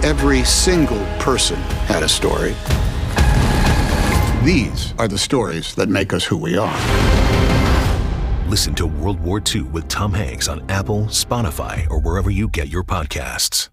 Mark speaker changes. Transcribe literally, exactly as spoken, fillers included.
Speaker 1: every single person had a story. These are the stories that make us who we are.
Speaker 2: Listen to World War Two with Tom Hanks on Apple, Spotify, or wherever you get your podcasts.